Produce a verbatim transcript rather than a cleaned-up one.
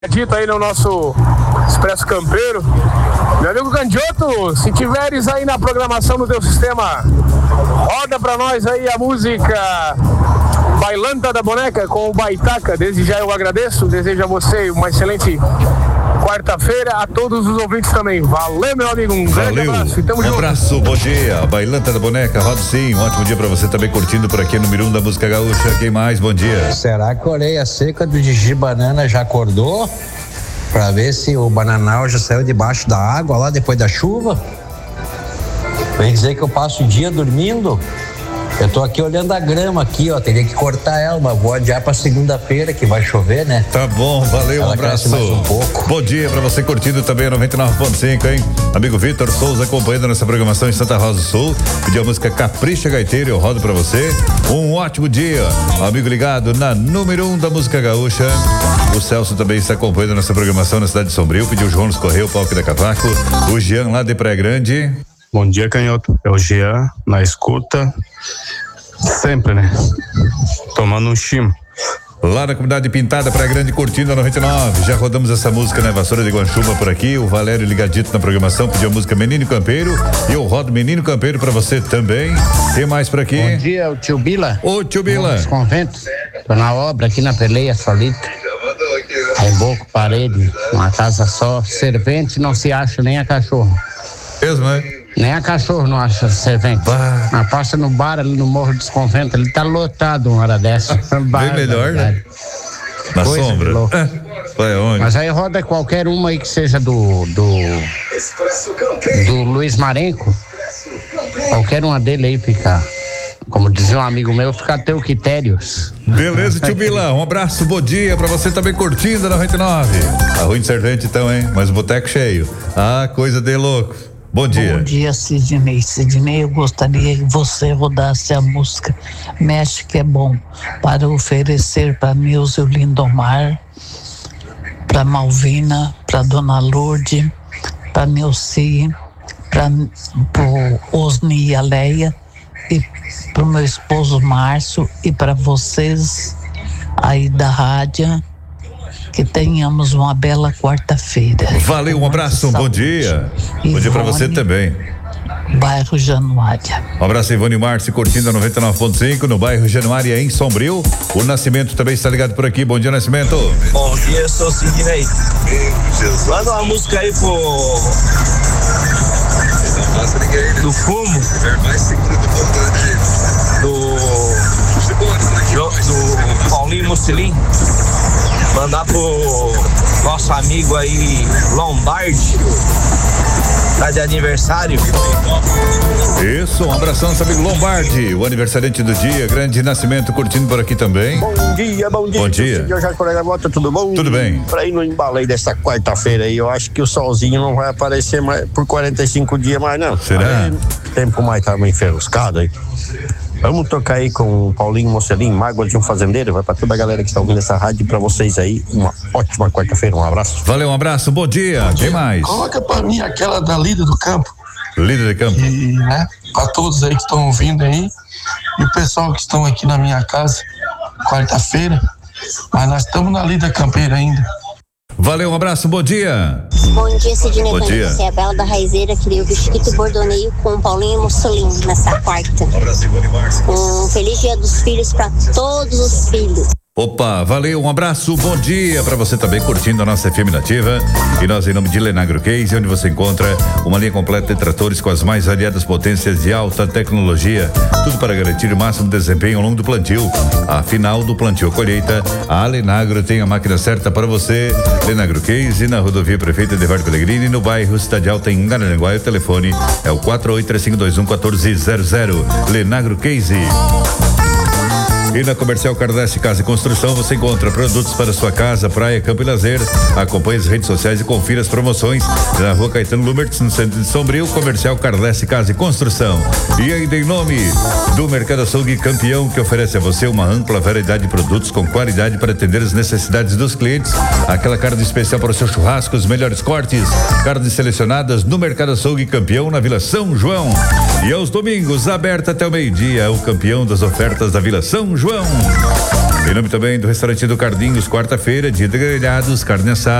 Dito aí no nosso Expresso Campeiro. Meu amigo Candioto, se tiveres aí na programação do teu sistema, roda pra nós aí a música Bailanta da Boneca com o Baitaca. Desde já eu agradeço, desejo a você uma excelente quarta-feira, a todos os ouvintes também. Valeu, meu amigo, um grande Valeu. abraço e tamo um junto. abraço, bom dia. Bailanta da Boneca, roda sim, um ótimo dia pra você também curtindo por aqui no número um da música gaúcha. Quem mais? Bom dia. Será que a orelha seca do Digi Banana já acordou? Pra ver se o bananal já saiu debaixo da água lá depois da chuva? Vem dizer que eu passo o dia dormindo? Eu tô aqui olhando a grama aqui, ó, teria que cortar ela, mas vou adiar pra segunda-feira que vai chover, né? Tá bom, valeu, ela um abraço. Mais um pouco. Bom dia pra você curtindo também a noventa e nove ponto cinco, hein? Amigo Vitor Souza acompanhando nossa programação em Santa Rosa do Sul. Pediu a música Capricha Gaiteiro, eu rodo pra você. Um ótimo dia, amigo ligado na número um da música gaúcha. O Celso também está acompanhando nossa programação na cidade de Sombrio. Pediu o João nos Correio, o Palco da Cavaco. O Jean lá de Praia Grande. Bom dia, Canhoto. É o Jean na escuta. Sempre, né? Tomando um chimo. Lá na comunidade Pintada, Praia Grande, curtindo a noventa e nove. Já rodamos essa música, né? Vassoura de Guanchuva por aqui. O Valério ligadito na programação pediu a música Menino Campeiro. E eu rodo Menino Campeiro pra você também. Tem mais por aqui? Bom dia, o tio Bila. Ô, tio Bila. Dos conventos. Tô na obra aqui na Peleia Solita. Reboco, parede, uma casa só. Servente não se acha nem a cachorro. Mesmo, né? Nem a cachorro não acha servente. Bah. Mas passa no bar ali no Morro dos Conventos, ele tá lotado uma hora dessa. Bem melhor, né? Na Coisa sombra. É. Vai aonde? Mas aí roda qualquer uma aí que seja do do, do Luiz Marenco. Qualquer uma dele aí fica, como dizia um amigo meu, fica a teu critérios. Beleza, tio Bilão, um abraço, bom dia pra você também curtindo a noventa e nove. A Ruim de Servente então, hein? Mas o boteco cheio. Ah, coisa de louco. Bom dia. Bom dia, Sidney. Sidney, eu gostaria que você rodasse a música Mexe que é Bom para oferecer para Nilce Lindomar, para Malvina, para Dona Lourdes, para Nilce, para o Osni e a Leia, e para o meu esposo Márcio e para vocês aí da rádio. Que tenhamos uma bela quarta-feira. Valeu, um abraço, um bom dia. Bom dia pra você também. Bairro Januária. Um abraço, Ivone Márcio, curtindo a noventa e nove ponto cinco no bairro Januária, em Sombrio. O Nascimento também está ligado por aqui. Bom dia, Nascimento. Bom dia, sou o Sidney. Manda uma música aí pro. Do Fumo. Do. Do Paulinho Mussolini. Mandar pro nosso amigo aí, Lombardi, tá de aniversário. Isso, um abração, nosso amigo Lombardi, o aniversariante do dia, grande Nascimento, curtindo por aqui também. Bom dia, bom dia. Bom dia. Eu já colega Mota, tudo bom? Tudo bem. Pra ir no embalei dessa quarta-feira aí, eu acho que o solzinho não vai aparecer mais por quarenta e cinco dias mais, não. Será? Aí, o tempo mais tá meio enferruscado aí. Vamos tocar aí com o Paulinho Mocelin, Mágoa de um Fazendeiro. Vai pra toda a galera que está ouvindo essa rádio, pra vocês aí. Uma ótima quarta-feira, um abraço. Valeu, um abraço, bom dia. Bom dia. Quem mais? Coloca pra mim aquela da Líder do Campo. Líder de Campo. E, né, pra todos aí que estão ouvindo aí. E o pessoal que estão aqui na minha casa, quarta-feira. Mas nós estamos na Líder Campeira ainda. Valeu, um abraço, bom dia. Bom dia, Sidney. Bom dia. Você é a Bela da Raizeira, queria o Bisquito Bordoneio com o Paulinho Mussolini nessa quarta. Um feliz dia dos filhos para todos os filhos. Opa, valeu, um abraço, bom dia pra você também curtindo a nossa F M Nativa. E nós em nome de Lenagro Case, onde você encontra uma linha completa de tratores com as mais variadas potências de alta tecnologia, tudo para garantir o máximo desempenho ao longo do plantio. Afinal do plantio à colheita, a Lenagro tem a máquina certa para você. Lenagro Case, na rodovia Prefeita Eduardo Pellegrini, no bairro Cidade Alta, em Araranguá. O telefone é o quatro oito três cinco dois um um quatro zero zero. Lenagro Case. E na Comercial Cardesse Casa e Construção você encontra produtos para sua casa, praia, campo e lazer. Acompanhe as redes sociais e confira as promoções. Na Rua Caetano Lumertz, no centro de Sombrio, Comercial Cardesse Casa e Construção. E ainda em nome do Mercado Açougue Campeão, que oferece a você uma ampla variedade de produtos com qualidade para atender as necessidades dos clientes. Aquela carne especial para o seu churrasco, os melhores cortes, carnes selecionadas no Mercado Açougue Campeão, na Vila São João. E aos domingos, aberta até o meio-dia, o campeão das ofertas da Vila São João. Em nome também do restaurante do Cardinhos, quarta-feira, dia de grelhados, carne assada.